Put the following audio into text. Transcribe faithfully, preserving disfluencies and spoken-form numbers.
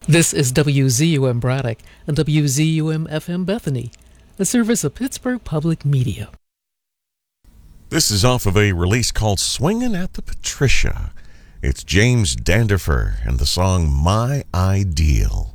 This is W Z U M Braddock and W Z U M F M Bethany, a service of Pittsburgh Public Media. This is off of a release called Swingin' at the Patricia. It's James Dandifer and the song My Ideal.